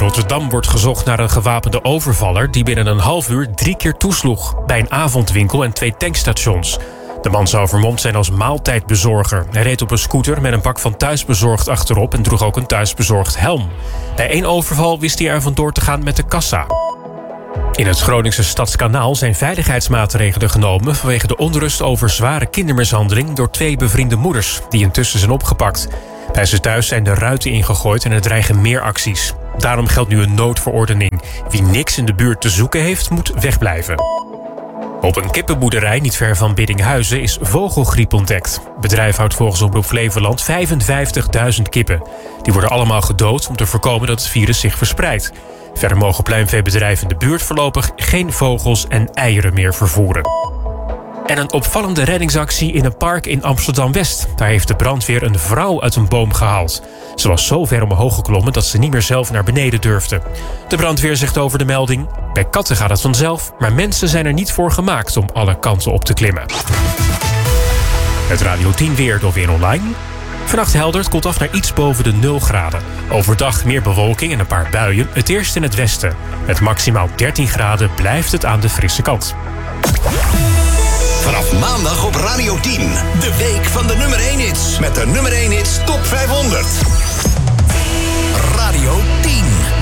Rotterdam wordt gezocht naar een gewapende overvaller die binnen een half uur 3 keer toesloeg bij een avondwinkel en 2 tankstations. De man zou vermomd zijn als maaltijdbezorger. Hij reed op een scooter met een bak van thuisbezorgd achterop en droeg ook een thuisbezorgd helm. Bij 1 overval wist hij er vandoor te gaan met de kassa. In het Groningse Stadskanaal zijn veiligheidsmaatregelen genomen vanwege de onrust over zware kindermishandeling door 2 bevriende moeders, die intussen zijn opgepakt. Bij ze thuis zijn de ruiten ingegooid en er dreigen meer acties. Daarom geldt nu een noodverordening. Wie niks in de buurt te zoeken heeft, moet wegblijven. Op een kippenboerderij niet ver van Biddinghuizen is vogelgriep ontdekt. Het bedrijf houdt volgens Omroep Flevoland 55.000 kippen. Die worden allemaal gedood om te voorkomen dat het virus zich verspreidt. Verder mogen pluimveebedrijven in de buurt voorlopig geen vogels en eieren meer vervoeren. En een opvallende reddingsactie in een park in Amsterdam-West. Daar heeft de brandweer een vrouw uit een boom gehaald. Ze was zo ver omhoog geklommen dat ze niet meer zelf naar beneden durfde. De brandweer zegt over de melding: bij katten gaat het vanzelf, maar mensen zijn er niet voor gemaakt om alle kanten op te klimmen. Het Radio 10 weer door Weer Online. Vannacht helder, het koelt af naar iets boven de 0 graden. Overdag meer bewolking en een paar buien, het eerst in het westen. Met maximaal 13 graden blijft het aan de frisse kant. Vanaf maandag op Radio 10. De week van de nummer 1 hits. Met de nummer 1 hits top 500. Radio 10.